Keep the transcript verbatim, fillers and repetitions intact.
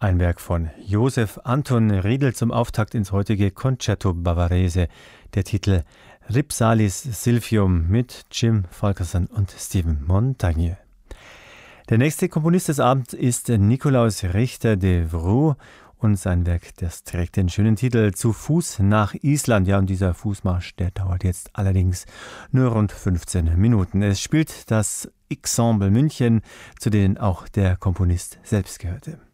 Ein Werk von Josef Anton Riedl zum Auftakt ins heutige Concerto Bavarese. Der Titel Rhipsalis Silphium mit Jim Fulkerson und Steven Montagne. Der nächste Komponist des Abends ist Nikolaus Richter de Vrou und sein Werk, das trägt den schönen Titel Zu Fuß nach Island. Ja, und dieser Fußmarsch, der dauert jetzt allerdings nur rund fünfzehn Minuten. Es spielt das Ensemble München, zu denen auch der Komponist selbst gehörte.